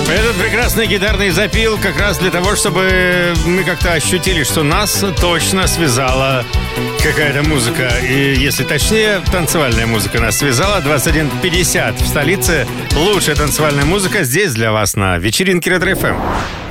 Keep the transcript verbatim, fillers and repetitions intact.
Этот прекрасный гитарный запил как раз для того, чтобы мы как-то ощутили, что нас точно связала какая-то музыка. И, если точнее, танцевальная музыка нас связала. двадцать один пятьдесят в столице. Лучшая танцевальная музыка здесь для вас на вечеринке Ретро эф эм.